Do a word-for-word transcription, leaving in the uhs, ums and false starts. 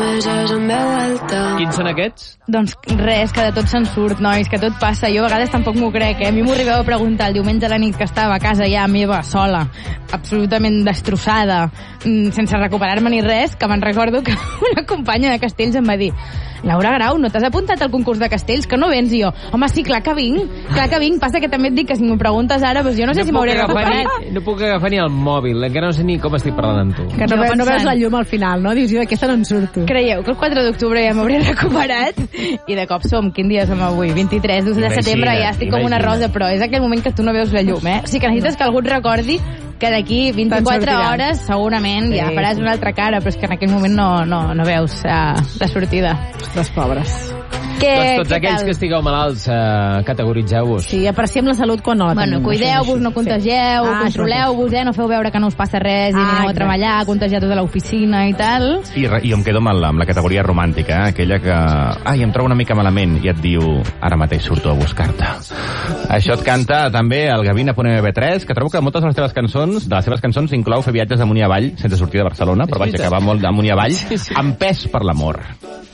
mesos en veu alta. Quins són aquests? Doncs res, que de tot se'n surt, nois, que tot passa. Jo a vegades tampoc m'ho crec, eh? A mi m'ho arribeu a preguntar el diumenge a la nit que estava a casa ja meva, sola, absolutament destrossada, sense recuperar-me ni res, que me'n recordo que una companya de Castells em va dir: Laura Grau, no t'has apuntat al concurs de Castells, que no vens? I jo, home, sí, clar que vinc, clar que vinc. Passa que també et dic que si m'ho preguntes ara, doncs jo no sé no si m'hauré recuperat. Ni, no puc agafar ni el mòbil, encara no sé ni com estic parlant amb tu. Que no, ve, no veus la llum al final, no? Dius, jo d'aquesta no en surto. Creieu que el quatre d'octubre ja m'hauré recuperat? I de cop som, quin dia som avui? vint-i-tres de setembre, ja estic com una rosa, però és aquell moment que tu no veus la llum, eh? O sigui que necessites que algú et recordi que d'aquí vint-i-quatre hores segurament sí, ja faràs una altra cara, però és que en aquell moment no, no, no veus uh, la sortida. Les pobres. Que, doncs tots aquells tal? Que estigueu malalts, uh, categoritzeu-vos. Sí, apreciem la salut quan no la tenim. Bueno, cuideu-vos, no contagieu, sí. ah, controleu-vos, eh? No feu veure que no us passa res, ah, i aneu a treballar, a contagiar tota l'oficina i tal. I, i em quedo amb la, amb la categoria romàntica, eh? Aquella que... Ai, em trobo una mica malament, i et diu, ara mateix surto a buscar-te. Això et canta també el Gavina punt eme pe tres, que trobo que moltes de les teves cançons, de les seves cançons, inclou fer viatges d'amunt i avall, sense sortir de Barcelona, però vaig acabar molt d'amunt i avall, empès per l'amor.